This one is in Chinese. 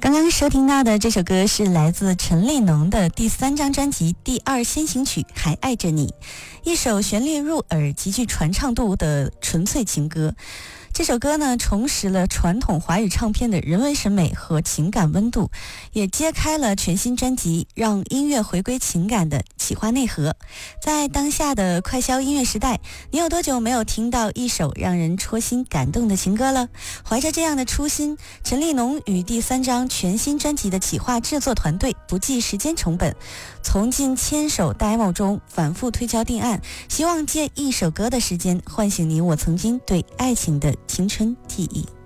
刚刚收听到的这首歌是来自陈立农的第3张专辑《第2先行曲》，还爱着你，一首旋律入耳、极具传唱度的纯粹情歌。这首歌呢，重拾了传统华语唱片的人文审美和情感温度，也揭开了全新专辑让音乐回归情感的企划内核。在当下的快消音乐时代，你有多久没有听到一首让人戳心感动的情歌了？怀着这样的初心，陈立农与第3张全新专辑的企划制作团队不计时间成本，从近1000首 demo 中反复推敲定案，希望借一首歌的时间唤醒你我曾经对爱情的青春记忆。